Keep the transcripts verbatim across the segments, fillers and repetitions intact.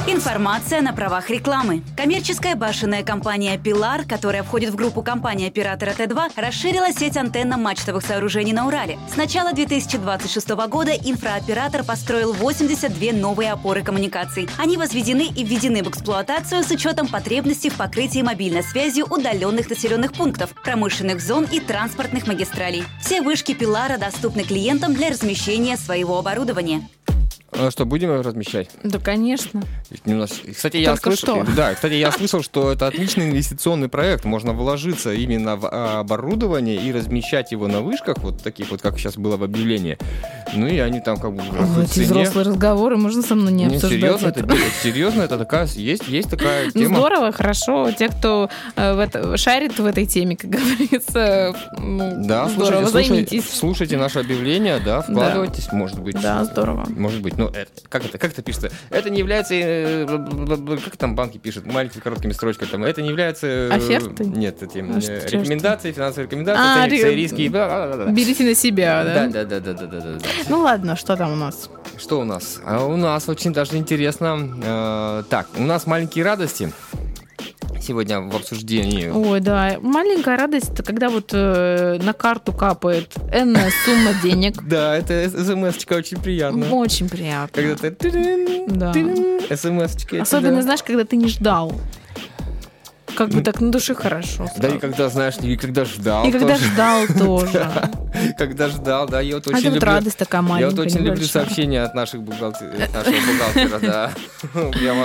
Информация на правах рекламы. Коммерческая башенная компания «Пилар», которая входит в группу компании-оператора Т два, расширила сеть антенно-мачтовых сооружений на Урале. С начала две тысячи двадцать шестого года инфрооператор построил восемьдесят две новые опоры коммуникаций. Они возведены и введены в эксплуатацию с учетом потребностей в покрытии мобильной связью удаленных населенных пунктов, промышленных зон и транспортных магистралей. Все вышки «Пилара» доступны клиентам для размещения своего оборудования. А что, будем его размещать? Да, конечно. Кстати, я Только слышал, что. да, кстати, я слышал, что это отличный инвестиционный проект. Можно вложиться именно в оборудование и размещать его на вышках, вот таких вот, как сейчас было в объявлении. Ну и они там как бы Ой, эти взрослые разговоры можно со мной не, не обсуждать. Серьезно, это. Это, серьезно, это такая, есть, есть такая тема. Ну, здорово, хорошо. Те, кто э, в это, шарит в этой теме, как говорится, ну, да, здорово, слушайте, займитесь. Слушайте, слушайте наше объявление, да, вкладывайтесь, да. Может быть. Да, здорово. Может быть. Ну, это, как, это, как это пишется? Это не является... Э, как там банки пишут? Маленькими короткими строчками. Там, это не является... Э, Офертой? Нет, этим, а э, рекомендации, финансовые рекомендации, а, цели, ре... риски. Берите на себя, да? Да, да, да, да, да, да, да. Ну ладно, что там у нас? Что у нас? А у нас очень даже интересно. Э, так, у нас маленькие радости. Сегодня в обсуждении. Ой, да. Маленькая радость, это когда вот э, на карту капает энная сумма денег. Да, это смс-очка очень приятно. Очень приятно. Когда ты... Да. смс-очка. Особенно, знаешь, когда ты не ждал. Как бы так на душе хорошо. Да и когда, знаешь, и когда ждал. И когда ждал тоже. Когда ждал, да. Я вот очень а люблю... вот радость такая маленькая. Я вот очень люблю сообщения от наших бухгалтеров, нашего бухгалтера, да. Прямо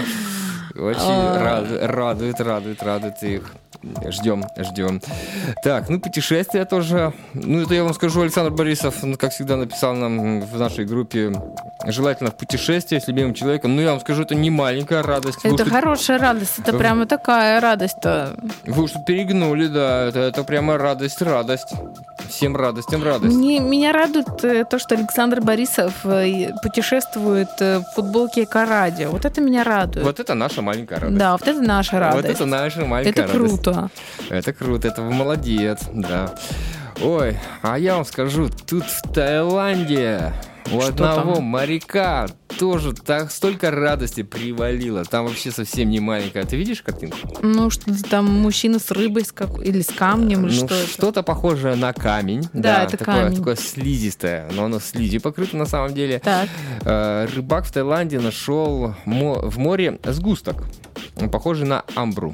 очень радует, радует, радует их. Ждем, ждем. Так, ну, путешествия тоже. Ну, это я вам скажу, Александр Борисов, как всегда, написал нам в нашей группе желательно в путешествие с любимым человеком. Ну, я вам скажу, это не маленькая радость. Это вы хорошая что... радость, это прямо такая радость-то. Вы уж тут перегнули, да, это, это прямо радость, радость. Всем радостям радость. Мне, меня радует то, что Александр Борисов путешествует в футболке Эко-радио. Вот это меня радует. Вот это наша маленькая радость. Да, вот это наша радость. Вот это наша маленькая это радость. Круто. Это круто, это вы молодец, да. Ой, а я вам скажу, тут в Таиланде у Что одного там? моряка тоже так столько радости привалило. Там вообще совсем не маленькая. Ты видишь картинку? Ну, что там мужчина с рыбой с как... или с камнем, или ну, что это? Что-то похожее на камень. Да, да это такое, камень. Такое слизистое, но оно слизью покрыто на самом деле. Так. Рыбак в Таиланде нашел в море сгусток, похожий на амбру.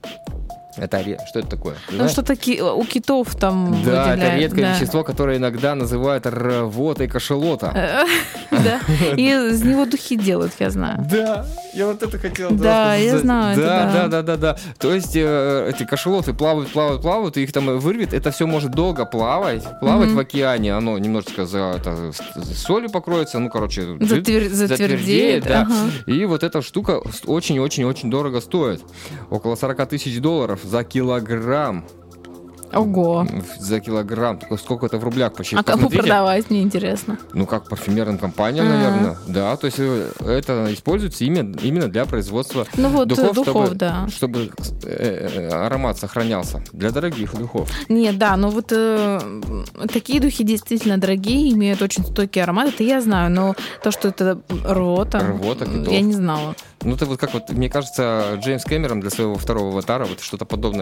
Это что это такое? Ну, знаешь? что таки у китов там Да, выделяют. это редкое да. вещество, которое иногда называют рвотой кашалота. Да, и из него духи делают, я знаю. Да, я вот это хотел. Да, я знаю. Да, да, да, да, да. То есть эти кашалоты плавают, плавают, плавают, и их там вырвет. Это все может долго плавать, плавать в океане. Оно немножечко за солью покроется, ну, короче, затвердеет. Да. И вот эта штука очень-очень-очень дорого стоит. Около сорок тысяч долларов за килограмм. Ого. За килограмм. Сколько это в рублях почти? А кому продавать, мне интересно? Ну, как парфюмерным компаниям, А-а-а. наверное. Да, то есть это используется именно, именно для производства ну, вот, духов, духов, чтобы, да. чтобы аромат сохранялся. Для дорогих духов. Нет, да, но вот э, такие духи действительно дорогие, имеют очень стойкий аромат, это я знаю, но то, что это рвота, рвота китов. Я не знала. Ну, это вот как вот, мне кажется, Джеймс Кэмерон для своего второго аватара вот что-то подобное